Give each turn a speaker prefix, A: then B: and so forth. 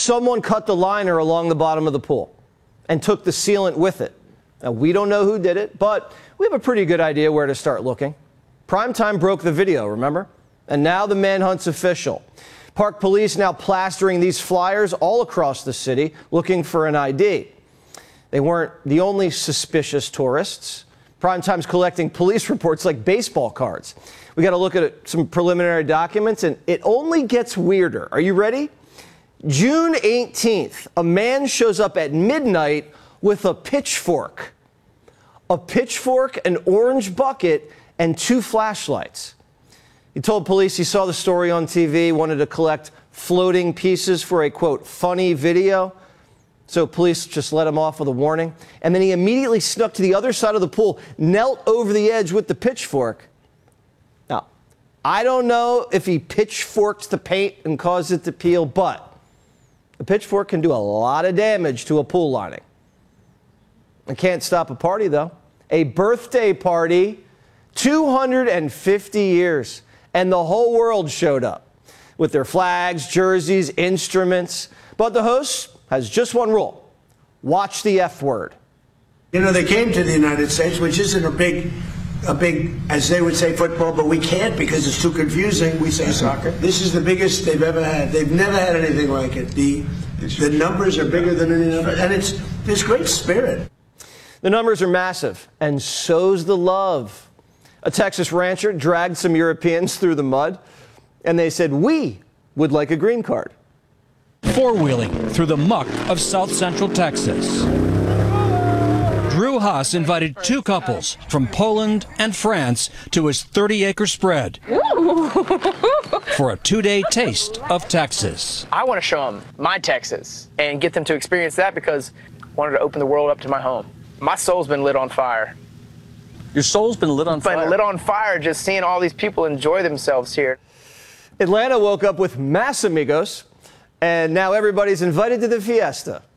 A: someone cut the liner along the bottom of the pool and took the sealant with it. Now, we don't know who did it, but we have a pretty good idea where to start looking. Primetime broke the video, remember? And now the manhunt's official. Park police now plastering these flyers all across the city looking for an ID. They weren't the only suspicious tourists. Primetime's collecting police reports like baseball cards. We got to look at some preliminary documents, and it only gets weirder. Are you ready? June 18th, a man shows up at midnight with a pitchfork. A pitchfork, an orange bucket, and 2 flashlights. He told police he saw the story on TV, wanted to collect floating pieces for a, quote, funny video. So police just let him off with a warning. And then he immediately snuck to the other side of the pool, knelt over the edge with the pitchfork. Now, I don't know if he pitchforked the paint and caused it to peel, but the pitchfork can do a lot of damage to a pool lining. It can't stop a party, though. A birthday party, 250 years. And the whole world showed up with their flags, jerseys, instruments. But the host has just one rule: watch the F word.
B: You know, they came to the United States, which isn't a big, as they would say, football, but we can't because it's too confusing. We say soccer. This is the biggest they've ever had. They've never had anything like it. The numbers are bigger than any number, and there's great spirit.
A: The numbers are massive, and so's the love. A Texas rancher dragged some Europeans through the mud, and they said, "We would like a green card."
C: Four-wheeling through the muck of South Central Texas. Drew Haas invited 2 couples from Poland and France to his 30-acre spread for a 2-day taste of Texas.
D: I want to show them my Texas and get them to experience that because I wanted to open the world up to my home. My soul's been lit on fire.
E: Your soul's been lit on fire?
D: Been lit on fire just seeing all these people enjoy themselves here.
A: Atlanta woke up with Masamigos, and now everybody's invited to the fiesta.